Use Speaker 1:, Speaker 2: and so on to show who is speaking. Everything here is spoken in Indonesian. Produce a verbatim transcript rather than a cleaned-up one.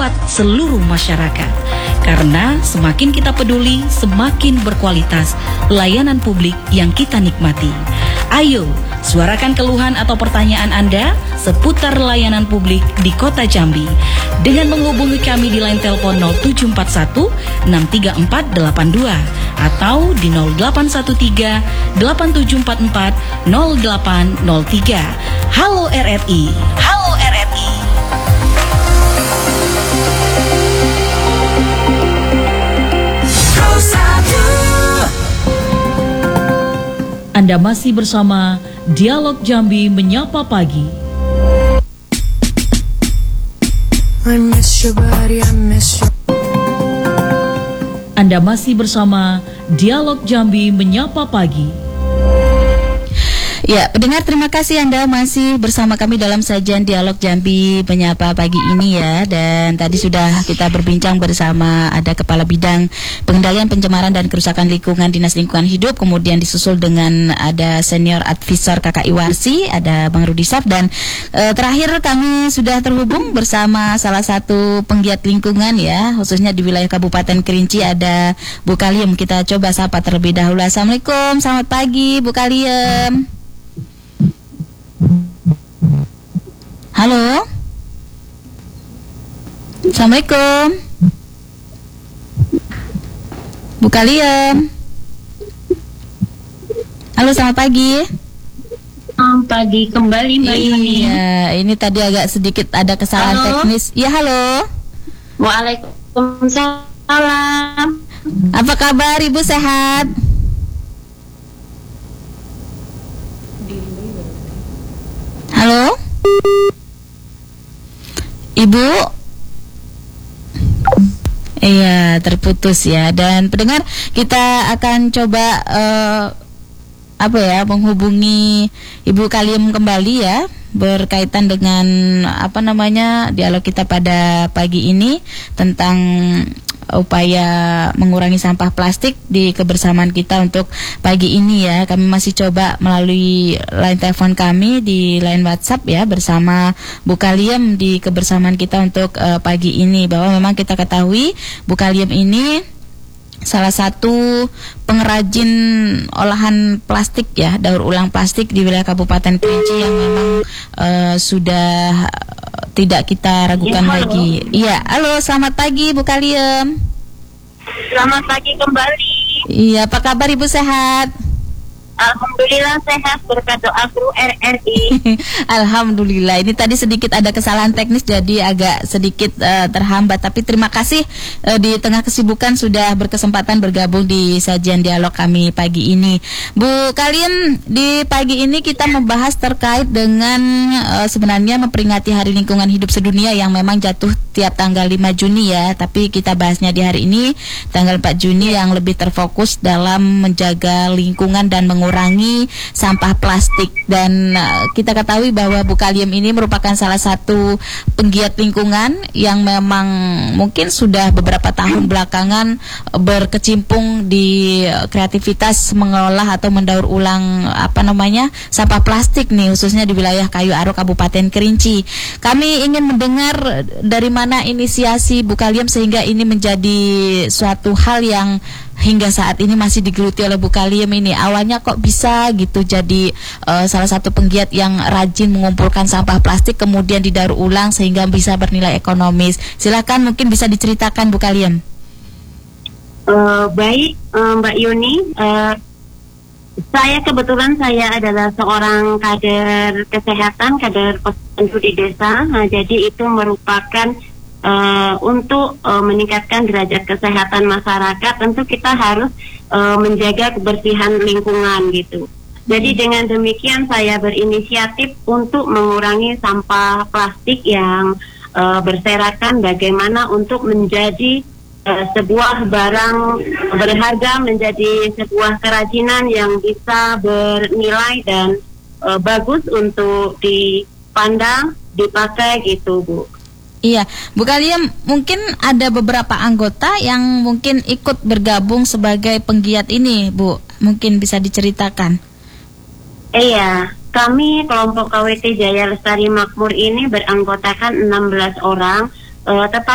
Speaker 1: buat seluruh masyarakat. Karena semakin kita peduli, semakin berkualitas layanan publik yang kita nikmati. Ayo, suarakan keluhan atau pertanyaan Anda seputar layanan publik di Kota Jambi dengan menghubungi kami di line telepon nol tujuh empat satu enam tiga empat delapan dua atau di nol delapan satu tiga delapan tujuh empat empat nol delapan nol tiga. Halo R R I. Halo R R I. Anda masih bersama Dialog Jambi Menyapa Pagi.
Speaker 2: I miss your body, I miss your...
Speaker 1: Anda masih bersama Dialog Jambi Menyapa Pagi.
Speaker 3: Ya, pendengar, terima kasih Anda masih bersama kami dalam sajian Dialog Jambi Menyapa Pagi ini ya. Dan tadi sudah kita berbincang bersama ada Kepala Bidang Pengendalian Pencemaran dan Kerusakan Lingkungan Dinas Lingkungan Hidup, kemudian disusul dengan ada Senior Advisor K K I Warsi, ada Bang Rudi Saf, dan e, terakhir kami sudah terhubung bersama salah satu penggiat lingkungan ya, khususnya di wilayah Kabupaten Kerinci, ada Bu Kaliem. Kita coba sapa terlebih dahulu. Assalamualaikum, selamat pagi Bu Kaliem. Halo. Assalamualaikum Bu Kaliem. Halo, selamat pagi.
Speaker 4: Selamat pagi kembali Mbak Yuni.
Speaker 3: Iya, ini tadi agak sedikit ada kesalahan
Speaker 4: halo.
Speaker 3: teknis. Ya, halo.
Speaker 4: Waalaikumsalam.
Speaker 3: Apa kabar Ibu, sehat? Halo? Ibu? Iya, terputus ya. Dan pendengar, kita akan coba uh, apa ya, menghubungi Ibu Kaliem kembali ya, berkaitan dengan apa namanya dialog kita pada pagi ini tentang upaya mengurangi sampah plastik di kebersamaan kita untuk pagi ini ya. Kami masih coba melalui line telepon kami di line WhatsApp ya bersama Bu Kaliem di kebersamaan kita untuk uh, pagi ini, bahwa memang kita ketahui Bu Kaliem ini salah satu pengrajin olahan plastik ya, daur ulang plastik di wilayah Kabupaten Kerinci yang memang uh, sudah tidak kita ragukan
Speaker 4: ya,
Speaker 3: lagi. Iya, halo, selamat pagi Bu Kaliem.
Speaker 4: Selamat pagi kembali.
Speaker 3: Iya, apa kabar Ibu, sehat?
Speaker 4: Alhamdulillah sehat berkat doa kru R R I.
Speaker 3: Alhamdulillah. Ini tadi sedikit ada kesalahan teknis jadi agak sedikit uh, terhambat, tapi terima kasih uh, di tengah kesibukan sudah berkesempatan bergabung di sajian dialog kami pagi ini. Bu Kaliem, di pagi ini kita membahas terkait dengan uh, sebenarnya memperingati Hari Lingkungan Hidup Sedunia yang memang jatuh tiap tanggal lima Juni ya, tapi kita bahasnya di hari ini tanggal empat Juni yang lebih terfokus dalam menjaga lingkungan dan mengurangi mengurangi sampah plastik. Dan uh, kita ketahui bahwa Bu Kaliem ini merupakan salah satu penggiat lingkungan yang memang mungkin sudah beberapa tahun belakangan uh, berkecimpung di uh, kreativitas mengolah atau mendaur ulang apa namanya sampah plastik nih, khususnya di wilayah Kayu Aro Kabupaten Kerinci. Kami ingin mendengar dari mana inisiasi Bu Kaliem sehingga ini menjadi suatu hal yang hingga saat ini masih digeluti oleh Bu Kaliem ini. Awalnya kok bisa gitu jadi uh, salah satu penggiat yang rajin mengumpulkan sampah plastik kemudian didaur ulang sehingga bisa bernilai ekonomis. Silakan, mungkin bisa diceritakan Bu Kaliem.
Speaker 4: Uh, baik uh, Mbak Yuni, uh, saya kebetulan saya adalah seorang kader kesehatan, kader posyandu di desa. Nah, jadi itu merupakan Uh, untuk uh, meningkatkan derajat kesehatan masyarakat, tentu kita harus uh, menjaga kebersihan lingkungan gitu. Jadi dengan demikian saya berinisiatif untuk mengurangi sampah plastik yang uh, berserakan, bagaimana untuk menjadi uh, sebuah barang berharga, menjadi sebuah kerajinan yang bisa bernilai dan uh, bagus untuk dipandang, dipakai gitu Bu.
Speaker 3: Iya, Bu Kaliem, mungkin ada beberapa anggota yang mungkin ikut bergabung sebagai penggiat ini, Bu. Mungkin bisa diceritakan.
Speaker 4: Iya, kami kelompok K W T Jaya Lestari Makmur ini beranggotakan enam belas orang, uh,